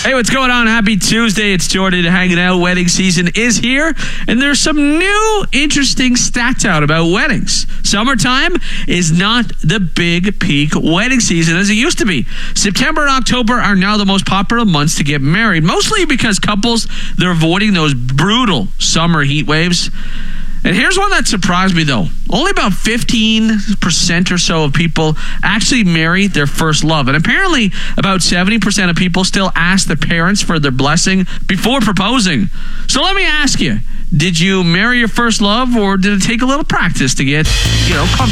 Hey, what's going on? Happy Tuesday. It's Jordan hanging out. Wedding season is here, and there's some new interesting stats out about weddings. Summertime is not the big peak wedding season as it used to be. September and October are now the most popular months to get married, mostly because couples, they're avoiding those brutal summer heat waves. And here's one that surprised me, though. Only about 15% or so of people actually marry their first love. And apparently, about 70% of people still ask their parents for their blessing before proposing. So let me ask you, did you marry your first love, or did it take a little practice to get, comfortable?